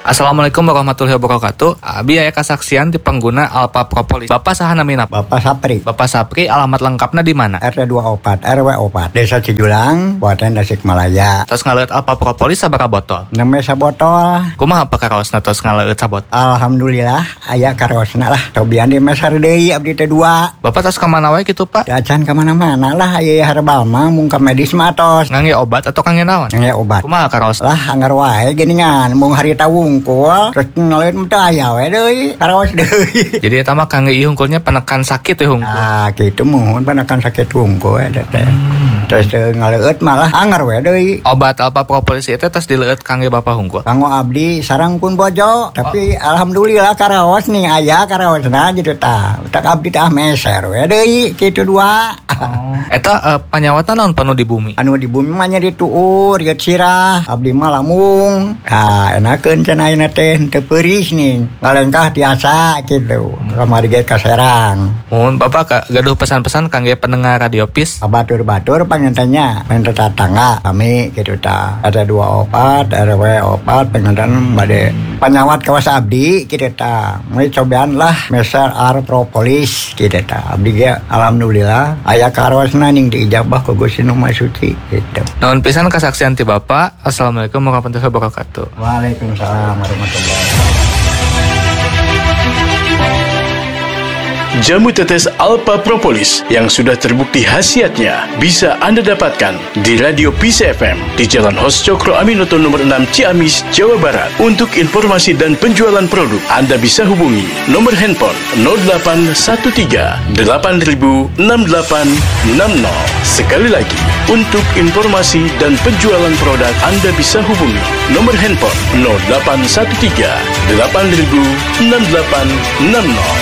Assalamualaikum warahmatullahi wabarakatuh. Abi aya kasaksian di pengguna Alpha Propolis. Bapak saha namina? Bapak Sapri. Bapak Sapri, alamat lengkapnya di mana? RT24 RW4 Desa Cijulang, Kabupaten Tasikmalaya. Tos ngaleut Alpha Propolis sabaraha botol? 6 sabotol. Kumaha pakaraosna tos ngaleut sabot? Alhamdulillah aya karosna lah. Tobian di mesar deui abdi teh 2. Bapak tos ka mana wae kitu, Pak? Acan ka mana-mana lah aya herbal mah mung ka medis mah tos. Ngangge obat atau kangge naon? Ngangge obat. Kumaha karaos? Lah anggar wae geuningan mung harita wungkul terus ngaleut teh aya we deui karaos deui. Jadi eta mah kangge hungkulnya penekan sakit ya hungkul. Ah kitu mohon penekan sakit wungkul eta teh. Terus ngaleut malah anggar we deui. Obat Alpha Propolis itu tos dileueut kangge Bapak hungkul. Kanggo abdi sareng pun bojo, tapi alhamdulillah karaos nih aya karaosna gitu tah. Tak abdi tah meser we deui kitu 2. Eta panyawatan naon penuh di bumi? Anu di bumi mah nya dituur geut sirah, abdi mah lamung. Enakeun cenah ayeuna teh teu peuris nih. Ngalengkah tiasa kitu. Kamari ge ka Serang. Mun Bapak gaduh pesan-pesan kangge pendengar Radio PIS. Batur-batur pangintennya main tetangga kami kitu tah. Ada 2 opat, RW opat pengantan bade panyawat kawas abdi kitu tah. Mulai cobaan lah meser Propolis kitu tah. Abdi ge alhamdulillah aya karosna ning diijabah ku Gusti Nu Maha Suci gitu. Nuhun pisan kasaksian ti Bapak. Assalamualaikum warahmatullahi wabarakatuh. Waalaikumsalam warahmatullahi wabarakatuh. Jamu tetes Alpha Propolis yang sudah terbukti khasiatnya bisa Anda dapatkan di Radio PIS FM di Jalan Hos Cokro Aminoto nomor 6 Ciamis, Jawa Barat. Untuk informasi dan penjualan produk, Anda bisa hubungi nomor handphone 0813 8000 6860. Sekali lagi, untuk informasi dan penjualan produk, Anda bisa hubungi nomor handphone 0813 8000 6860.